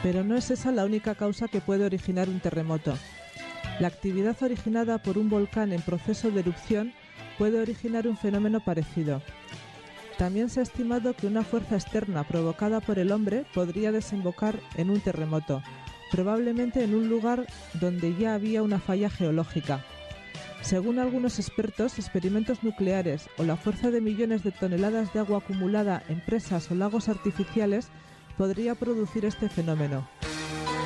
Pero no es esa la única causa que puede originar un terremoto. La actividad originada por un volcán en proceso de erupción puede originar un fenómeno parecido. También se ha estimado que una fuerza externa provocada por el hombre podría desembocar en un terremoto, probablemente en un lugar donde ya había una falla geológica. Según algunos expertos, experimentos nucleares o la fuerza de millones de toneladas de agua acumulada en presas o lagos artificiales podría producir este fenómeno.